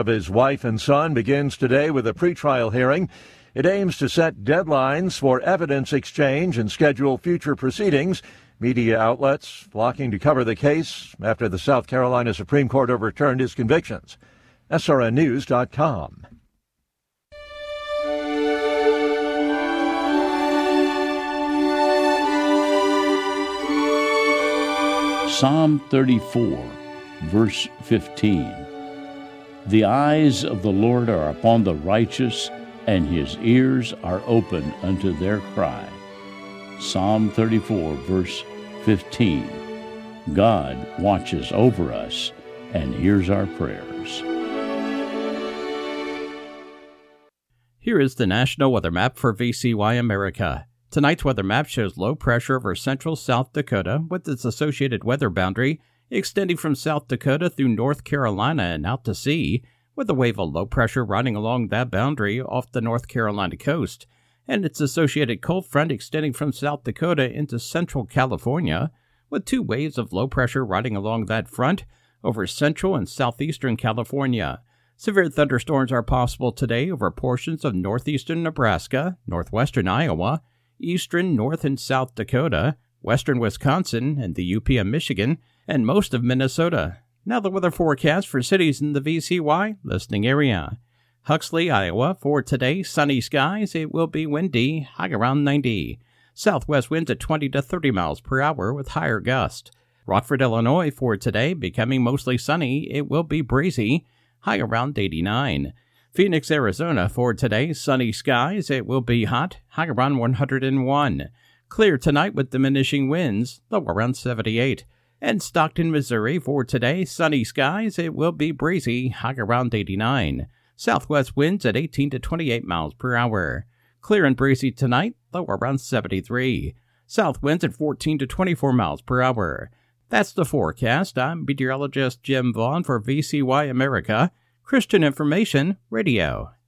of his wife and son begins today with a pretrial hearing. It aims to set deadlines for evidence exchange and schedule future proceedings. Media outlets flocking to cover the case after the South Carolina Supreme Court overturned his convictions. SRNnews.com. Psalm 34, verse 15. The eyes of the Lord are upon the righteous, and his ears are open unto their cry. Psalm 34, verse 15. God watches over us and hears our prayers. Here is the National Weather Map for VCY America. Tonight's weather map shows low pressure over central South Dakota with its associated weather boundary extending from South Dakota through North Carolina and out to sea, with a wave of low pressure running along that boundary off the North Carolina coast, and its associated cold front extending from South Dakota into central California, with two waves of low pressure riding along that front over central and southeastern California. Severe thunderstorms are possible today over portions of northeastern Nebraska, northwestern Iowa, eastern North and South Dakota, western Wisconsin and the UP of Michigan, and most of Minnesota. Now the weather forecast for cities in the VCY listening area. Huxley, Iowa, for today, sunny skies. It will be windy, high around 90. Southwest winds at 20 to 30 miles per hour with higher gusts. Rockford, Illinois, for today, becoming mostly sunny. It will be breezy, high around 89. Phoenix, Arizona, for today, sunny skies. It will be hot, high around 101. Clear tonight with diminishing winds, low around 78. And Stockton, Missouri, for today, sunny skies. It will be breezy, high around 89. Southwest winds at 18 to 28 miles per hour. Clear and breezy tonight, low around 73. South winds at 14 to 24 miles per hour. That's the forecast. I'm meteorologist Jim Vaughn for VCY America, Christian Information Radio.